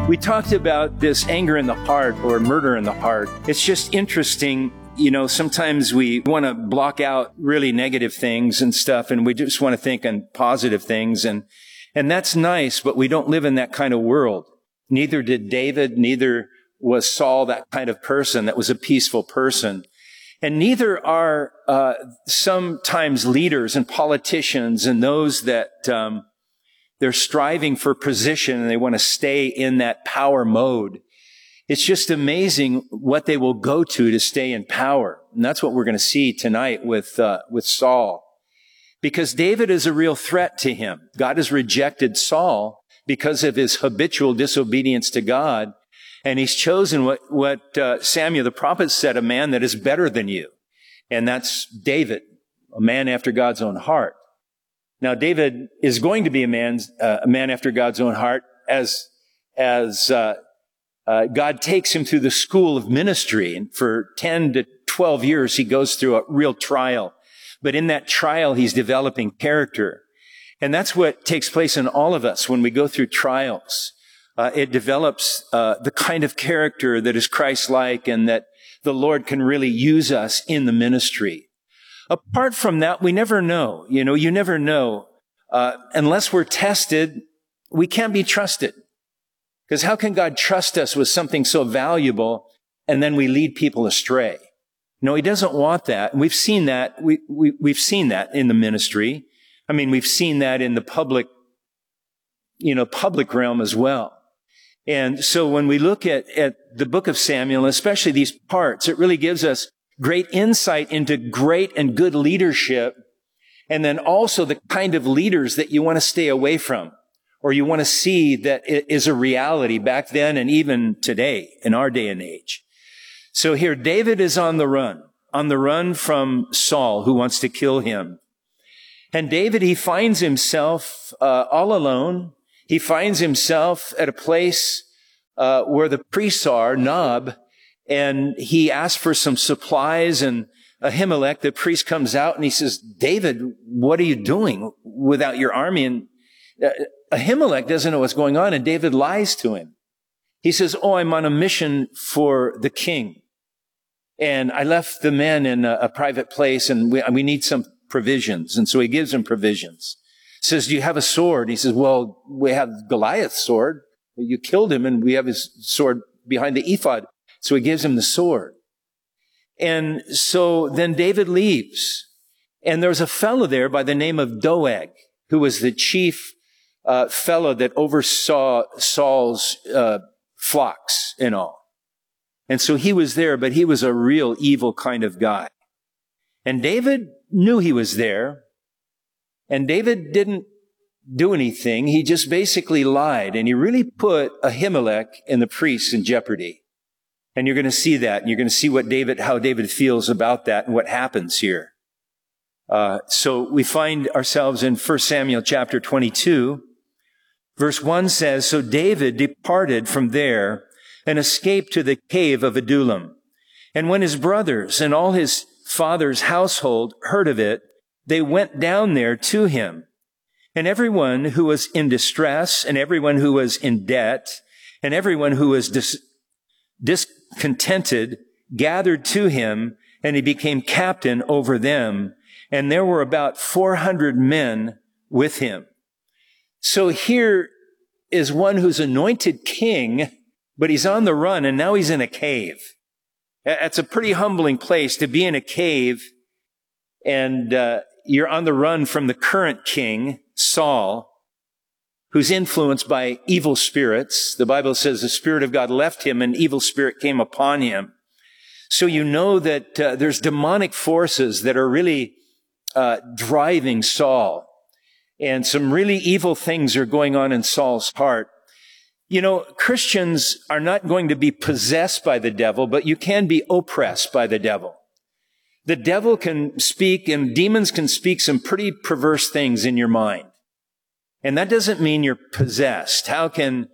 We talked about this anger in the heart or murder in the heart. It's just interesting. You know, sometimes we want to block out really negative things and stuff, and we just want to think on positive things. And that's nice, but we don't live in that kind of world. Neither did David, neither was Saul that kind of person that was a peaceful person. And neither are sometimes leaders and politicians and those that they're striving for position and they want to stay in that power mode. It's just amazing what they will go to stay in power. And that's what we're going to see tonight with Saul. Because David is a real threat to him. God has rejected Saul because of his habitual disobedience to God. And he's chosen what Samuel the prophet said, a man that is better than you. And that's David, a man after God's own heart. Now, David is going to be a man after God's own heart as God takes him through the school of ministry. And for 10 to 12 years, he goes through a real trial. But in that trial, he's developing character. And that's what takes place in all of us when we go through trials. It develops the kind of character that is Christ-like and that the Lord can really use us in the ministry. Apart from that, we never know. You know, you never know. Unless we're tested, we can't be trusted. Because how can God trust us with something so valuable and then we lead people astray? No, he doesn't want that. And we've seen that. We've seen that in the ministry. I mean, we've seen that in the public realm as well. And so when we look at the book of Samuel, especially these parts, it really gives us great insight into great and good leadership, and then also the kind of leaders that you want to stay away from, or you want to see that it is a reality back then and even today in our day and age. So here, David is on the run from Saul, who wants to kill him. And David, he finds himself all alone. He finds himself at a place where the priests are, Nob, and he asks for some supplies, and Ahimelech, the priest, comes out and he says, David, what are you doing without your army? And Ahimelech doesn't know what's going on, and David lies to him. He says, I'm on a mission for the king. And I left the men in a private place, and we need some provisions. And so he gives him provisions. Says, do you have a sword? He says, well, we have Goliath's sword. You killed him, and we have his sword behind the ephod. So he gives him the sword. And so then David leaves. And there's a fellow there by the name of Doeg, who was the chief fellow that oversaw Saul's flocks and all. And so he was there, but he was a real evil kind of guy. And David knew he was there. And David didn't do anything. He just basically lied. And he really put Ahimelech and the priests in jeopardy. And you're going to see that. And you're going to see how David feels about that and what happens here. So we find ourselves in 1 Samuel chapter 22. Verse 1 says, so David departed from there and escaped to the cave of Adullam. And when his brothers and all his father's household heard of it, they went down there to him. And everyone who was in distress, and everyone who was in debt, and everyone who was discontented gathered to him, and he became captain over them. And there were about 400 men with him. So here is one who's anointed king, but he's on the run, and now he's in a cave. That's a pretty humbling place to be in a cave, and you're on the run from the current king, Saul, who's influenced by evil spirits. The Bible says the Spirit of God left him, and evil spirit came upon him. So you know that there's demonic forces that are really driving Saul. And some really evil things are going on in Saul's heart. You know, Christians are not going to be possessed by the devil, but you can be oppressed by the devil. The devil can speak, and demons can speak some pretty perverse things in your mind. And that doesn't mean you're possessed. How can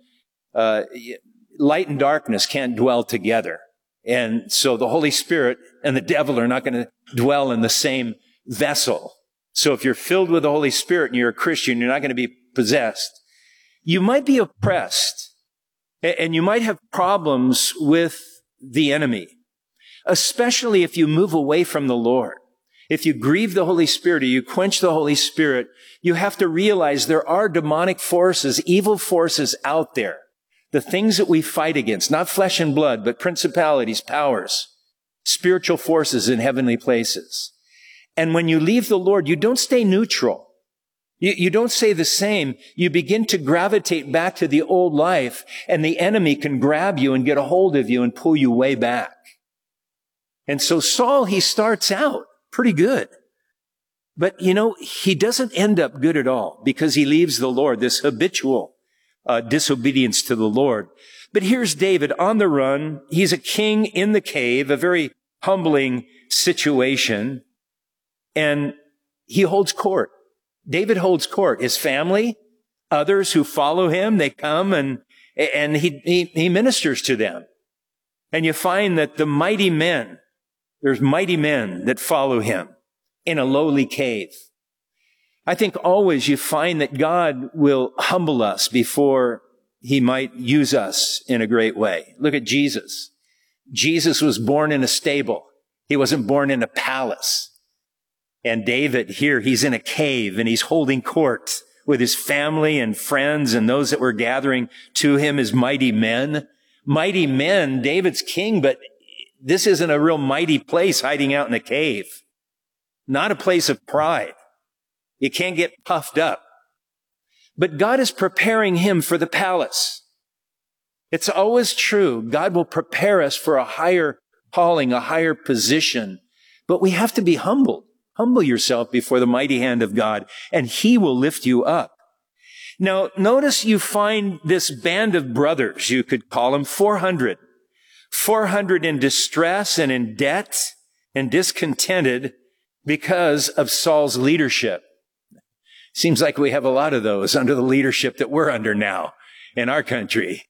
light and darkness can't dwell together? And so the Holy Spirit and the devil are not going to dwell in the same vessel. So if you're filled with the Holy Spirit and you're a Christian, you're not going to be possessed. You might be oppressed, And you might have problems with the enemy, especially if you move away from the Lord. If you grieve the Holy Spirit or you quench the Holy Spirit, you have to realize there are demonic forces, evil forces out there. The things that we fight against, not flesh and blood, but principalities, powers, spiritual forces in heavenly places. And when you leave the Lord, you don't stay neutral. You don't stay the same. You begin to gravitate back to the old life, and the enemy can grab you and get a hold of you and pull you way back. And so Saul, he starts out pretty good. But, he doesn't end up good at all because he leaves the Lord, this habitual disobedience to the Lord. But here's David on the run. He's a king in the cave, a very humbling situation. And he holds court. David holds court. His family, others who follow him, they come and he ministers to them. And you find that there's mighty men that follow him in a lowly cave. I think always you find that God will humble us before he might use us in a great way. Look at Jesus. Jesus was born in a stable. He wasn't born in a palace. And David here, he's in a cave and he's holding court with his family and friends and those that were gathering to him as mighty men. Mighty men, David's king, but this isn't a real mighty place hiding out in a cave. Not a place of pride. You can't get puffed up. But God is preparing him for the palace. It's always true. God will prepare us for a higher calling, a higher position. But we have to be humbled. Humble yourself before the mighty hand of God, and he will lift you up. Now, notice you find this band of brothers, you could call them 400. 400 in distress and in debt and discontented because of Saul's leadership. Seems like we have a lot of those under the leadership that we're under now in our country.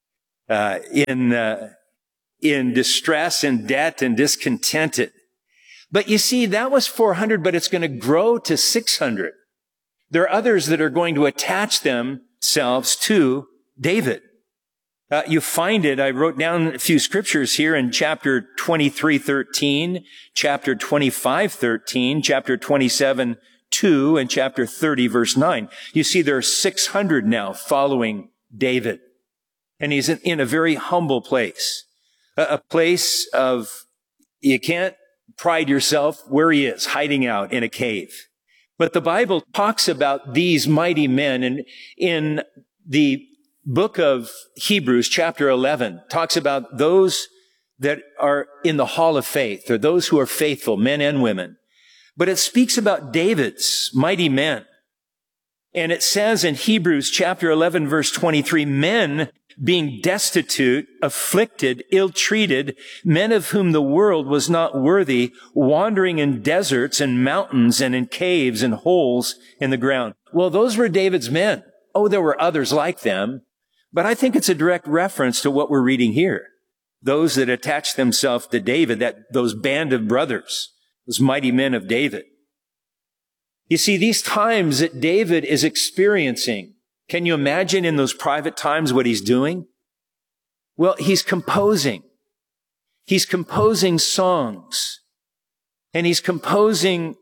In distress and debt and discontented. But you see, that was 400, but it's going to grow to 600. There are others that are going to attach themselves to David. You find it, I wrote down a few scriptures here in chapter 23:13, chapter 25:13, chapter 27:2, and chapter 30, verse 9. You see, there are 600 now following David. And he's in a very humble place. A place of, you can't pride yourself where he is, hiding out in a cave. But the Bible talks about these mighty men, and in the book of Hebrews, chapter 11, talks about those that are in the hall of faith, or those who are faithful, men and women. But it speaks about David's mighty men. And it says in Hebrews chapter 11, verse 23, men being destitute, afflicted, ill-treated, men of whom the world was not worthy, wandering in deserts and mountains and in caves and holes in the ground. Well, those were David's men. Oh, there were others like them. But I think it's a direct reference to what we're reading here. Those that attach themselves to David, those band of brothers, those mighty men of David. You see, these times that David is experiencing, can you imagine in those private times what he's doing? Well, he's composing. He's composing songs. And he's composing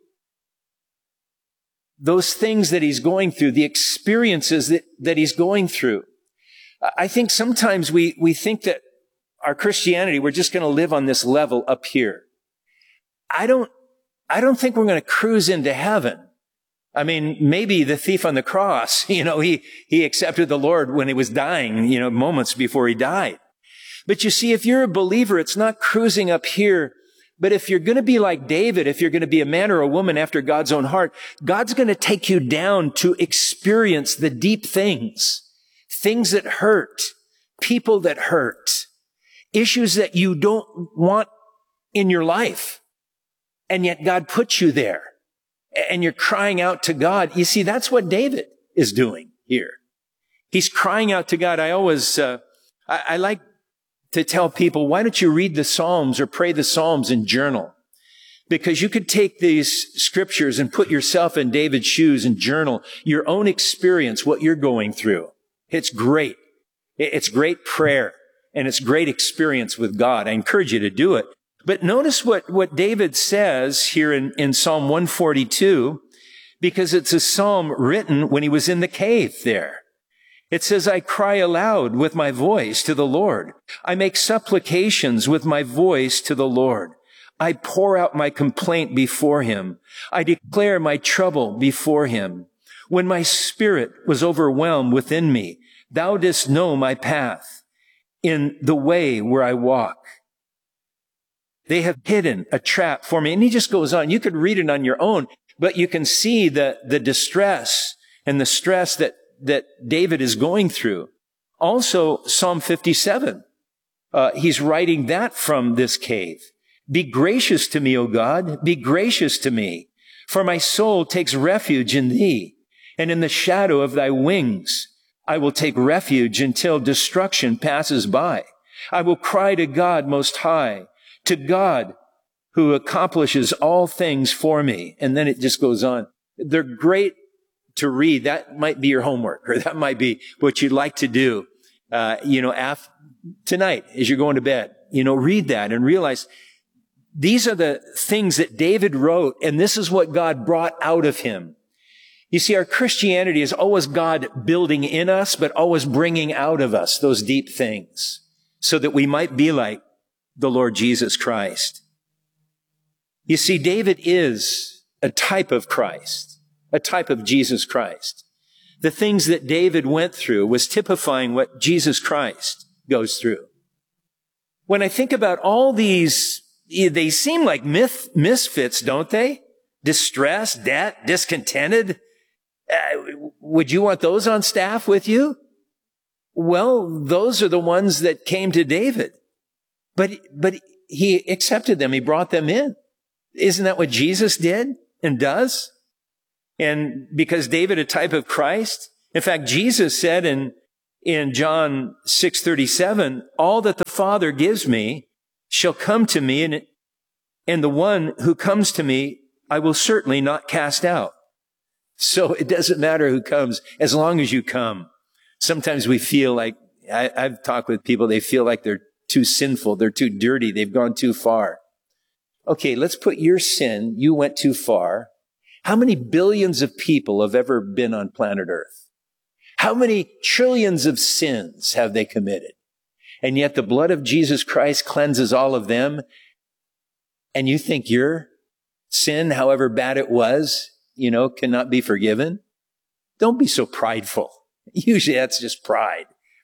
those things that he's going through, the experiences that he's going through. I think sometimes we think that our Christianity, we're just going to live on this level up here. I don't think we're going to cruise into heaven. I mean, maybe the thief on the cross, he accepted the Lord when he was dying, moments before he died. But you see, if you're a believer, it's not cruising up here. But if you're going to be like David, if you're going to be a man or a woman after God's own heart, God's going to take you down to experience the deep things that hurt, people that hurt, issues that you don't want in your life. And yet God puts you there. And you're crying out to God. You see, that's what David is doing here. He's crying out to God. I always, I like to tell people, why don't you read the Psalms or pray the Psalms and journal? Because you could take these scriptures and put yourself in David's shoes and journal your own experience, what you're going through. It's great. It's great prayer. and it's great experience with God. I encourage you to do it. But notice what David says here in Psalm 142, because it's a psalm written when he was in the cave there. It says, I cry aloud with my voice to the Lord. I make supplications with my voice to the Lord. I pour out my complaint before him. I declare my trouble before him. When my spirit was overwhelmed within me, thou didst know my path in the way where I walk. They have hidden a trap for me. And he just goes on. You could read it on your own, but you can see the distress and the stress that David is going through. Also, Psalm 57. He's writing that from this cave. Be gracious to me, O God. Be gracious to me. For my soul takes refuge in thee. And in the shadow of thy wings, I will take refuge until destruction passes by. I will cry to God Most High, to God who accomplishes all things for me. And then it just goes on. They're great to read. That might be your homework, or that might be what you'd like to do, tonight as you're going to bed. Read that and realize these are the things that David wrote, and this is what God brought out of him. You see, our Christianity is always God building in us, but always bringing out of us those deep things so that we might be like the Lord Jesus Christ. You see, David is a type of Christ, a type of Jesus Christ. The things that David went through was typifying what Jesus Christ goes through. When I think about all these, they seem like misfits, don't they? Distressed, debt, discontented. Would you want those on staff with you? Well, those are the ones that came to David. But he accepted them. He brought them in. Isn't that what Jesus did and does? And because David, a type of Christ, in fact, Jesus said in John 6:37, all that the Father gives me shall come to me, and the one who comes to me, I will certainly not cast out. So it doesn't matter who comes, as long as you come. Sometimes we feel like, I've talked with people, they feel like they're too sinful, they're too dirty, they've gone too far. Okay, let's put your sin, you went too far. How many billions of people have ever been on planet Earth? How many trillions of sins have they committed? And yet the blood of Jesus Christ cleanses all of them. And you think your sin, however bad it was, cannot be forgiven? Don't be so prideful. Usually that's just pride.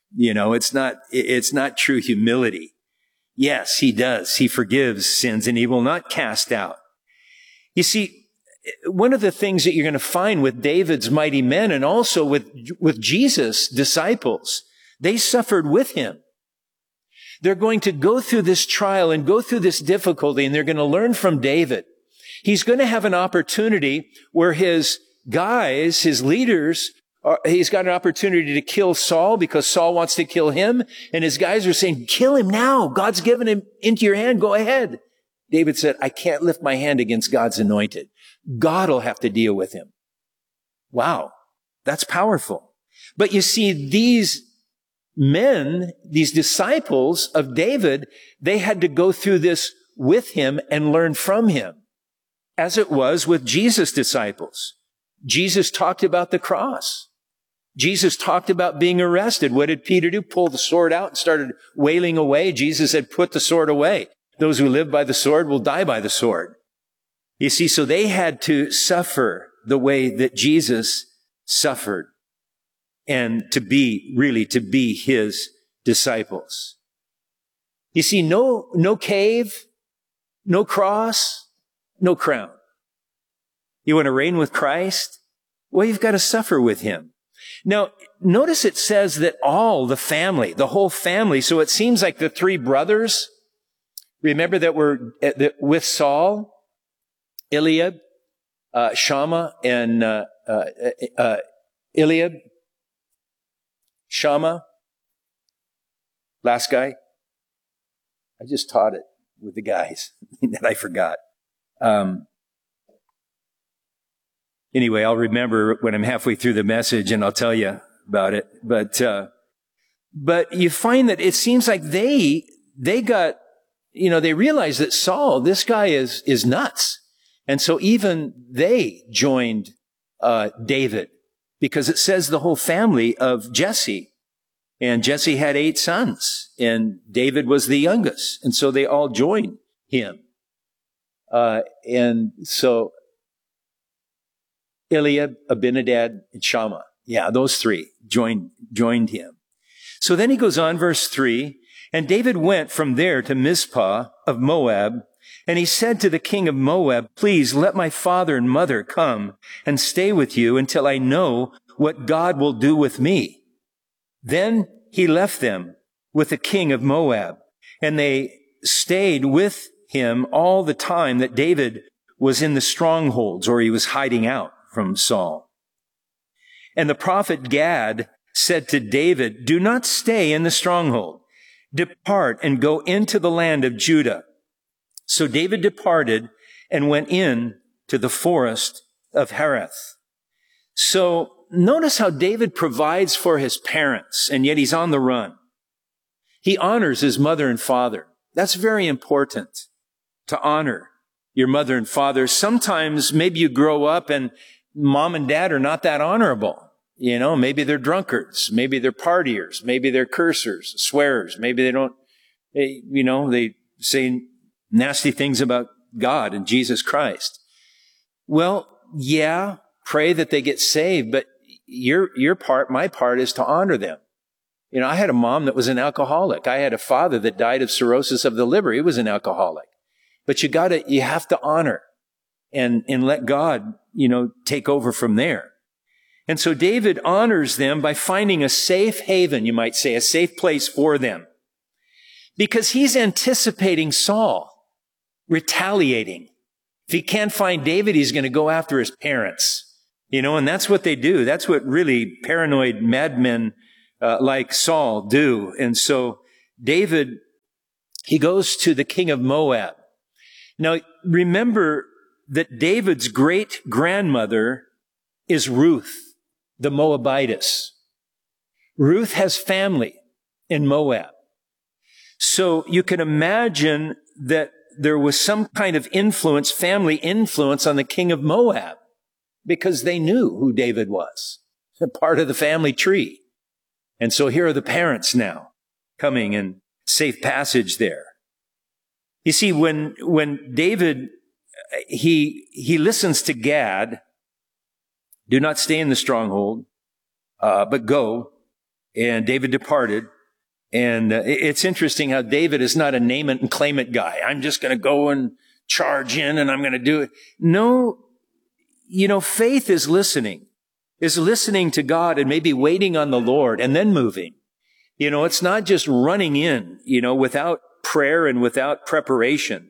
It's not true humility. Yes, he does. He forgives sins and he will not cast out. You see, one of the things that you're going to find with David's mighty men and also with Jesus' disciples, they suffered with him. They're going to go through this trial and go through this difficulty, and they're going to learn from David. He's going to have an opportunity where his guys, his leaders, he's got an opportunity to kill Saul because Saul wants to kill him. And his guys are saying, kill him now. God's given him into your hand. Go ahead. David said, I can't lift my hand against God's anointed. God will have to deal with him. Wow. That's powerful. But you see, these men, these disciples of David, they had to go through this with him and learn from him, as it was with Jesus' disciples. Jesus talked about the cross. Jesus talked about being arrested. What did Peter do? Pull the sword out and started wailing away. Jesus said, put the sword away. Those who live by the sword will die by the sword. You see, so they had to suffer the way that Jesus suffered and to be his disciples. You see, no cave, no cross, no crown. You want to reign with Christ? Well, you've got to suffer with him. Now, notice it says that all the family, the whole family, so it seems like the three brothers, remember that were with Saul, Eliab, Shammah, and Eliab, Shammah, last guy. I just taught it with the guys that I forgot. Anyway, I'll remember when I'm halfway through the message and I'll tell you about it. But But you find that it seems like they got, they realized that Saul, this guy is nuts. And so even they joined David, because it says the whole family of Jesse. And Jesse had 8 sons, and David was the youngest. And so they all joined him. And so Eliab, Abinadab, and Shammah. Yeah, those 3 joined him. So then he goes on, verse 3, and David went from there to Mizpah of Moab, and he said to the king of Moab, please let my father and mother come and stay with you until I know what God will do with me. Then he left them with the king of Moab, and they stayed with him all the time that David was in the strongholds, or he was hiding out from Saul. And the prophet Gad said to David, do not stay in the stronghold. Depart and go into the land of Judah. So David departed and went in to the forest of Hereth. So notice how David provides for his parents, and yet he's on the run. He honors his mother and father. That's very important, to honor your mother and father. Sometimes maybe you grow up and mom and dad are not that honorable. Maybe they're drunkards. Maybe they're partiers. Maybe they're cursers, swearers. Maybe they say nasty things about God and Jesus Christ. Well, yeah, pray that they get saved, but your part, my part is to honor them. I had a mom that was an alcoholic. I had a father that died of cirrhosis of the liver. He was an alcoholic. But you have to honor and let God, take over from there. And so David honors them by finding a safe haven, you might say, a safe place for them. Because he's anticipating Saul retaliating. If he can't find David, he's going to go after his parents. And that's what they do. That's what really paranoid madmen like Saul do. And so David, he goes to the king of Moab. Now, remember that David's great-grandmother is Ruth, the Moabitess. Ruth has family in Moab. So you can imagine that there was some kind of influence, family influence on the king of Moab, because they knew who David was, a part of the family tree. And so here are the parents now coming in safe passage there. You see, when David, he listens to Gad, do not stay in the stronghold, but go. And David departed. And it's interesting how David is not a name it and claim it guy. I'm just going to go and charge in and I'm going to do it. No, faith is listening to God and maybe waiting on the Lord and then moving. It's not just running in, without prayer and without preparation.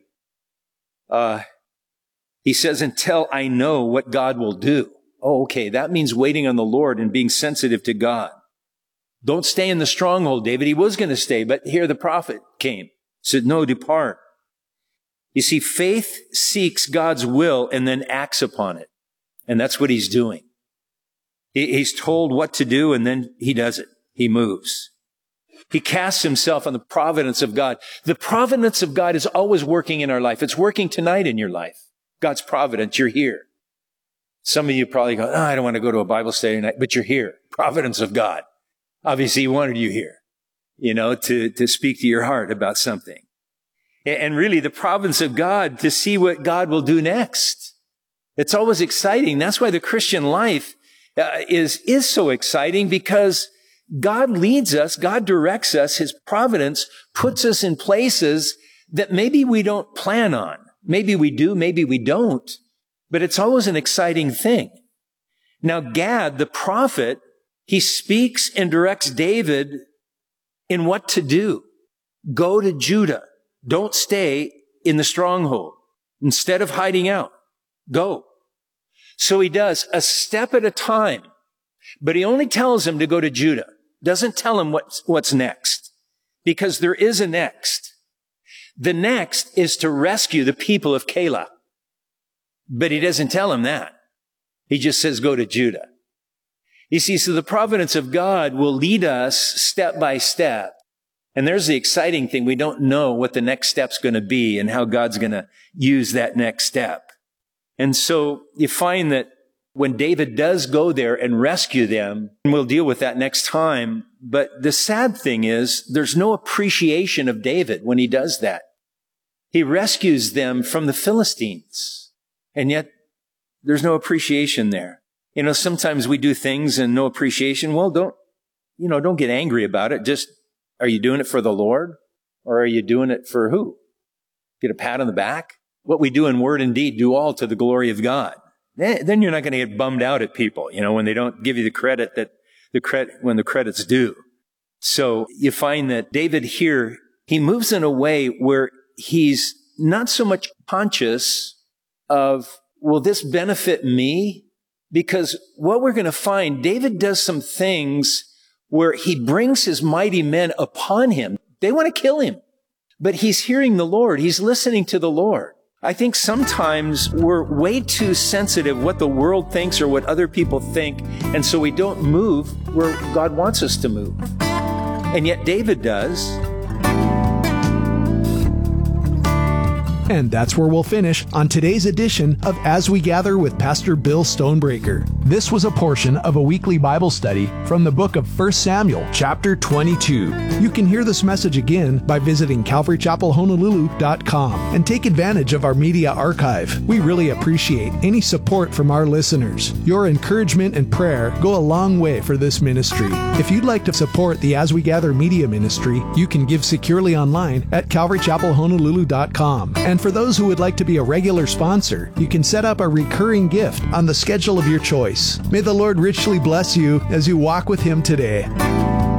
He says, until I know what God will do. Oh, okay. That means waiting on the Lord and being sensitive to God. Don't stay in the stronghold, David. He was going to stay, but here the prophet came, said, no, depart. You see, faith seeks God's will and then acts upon it. And that's what he's doing. He's told what to do and then he does it. He moves. He casts himself on the providence of God. The providence of God is always working in our life. It's working tonight in your life. God's providence, you're here. Some of you probably go, I don't want to go to a Bible study tonight, but you're here. Providence of God. Obviously, he wanted you here, to speak to your heart about something. And really, the providence of God to see what God will do next. It's always exciting. That's why the Christian life is so exciting, because God leads us, God directs us, his providence puts us in places that maybe we don't plan on. Maybe we do, maybe we don't, but it's always an exciting thing. Now, Gad, the prophet, he speaks and directs David in what to do. Go to Judah. Don't stay in the stronghold. Instead of hiding out, go. So he does, a step at a time. But he only tells him to go to Judah. Doesn't tell him what's next. Because there is a next. The next is to rescue the people of Keilah. But he doesn't tell him that. He just says, go to Judah. You see, so the providence of God will lead us step by step. And there's the exciting thing. We don't know what the next step's going to be and how God's going to use that next step. And so you find that when David does go there and rescue them, and we'll deal with that next time, but the sad thing is there's no appreciation of David when he does that. He rescues them from the Philistines, and yet there's no appreciation there. You know, sometimes we do things and no appreciation. Well, don't get angry about it. Just, are you doing it for the Lord, or are you doing it for who? Get a pat on the back? What we do in word and deed, do all to the glory of God. Then you're not going to get bummed out at people, when they don't give you the credit when the credit's due. So you find that David here, he moves in a way where he's not so much conscious of, will this benefit me? Because what we're going to find, David does some things where he brings his mighty men upon him. They want to kill him, but he's hearing the Lord. He's listening to the Lord. I think sometimes we're way too sensitive what the world thinks or what other people think, and so we don't move where God wants us to move. And yet David does. And that's where we'll finish on today's edition of As We Gather with Pastor Bill Stonebreaker. This was a portion of a weekly Bible study from the book of 1 Samuel, chapter 22. You can hear this message again by visiting CalvaryChapelHonolulu.com and take advantage of our media archive. We really appreciate any support from our listeners. Your encouragement and prayer go a long way for this ministry. If you'd like to support the As We Gather media ministry, you can give securely online at CalvaryChapelHonolulu.com. And for those who would like to be a regular sponsor, you can set up a recurring gift on the schedule of your choice. May the Lord richly bless you as you walk with Him today.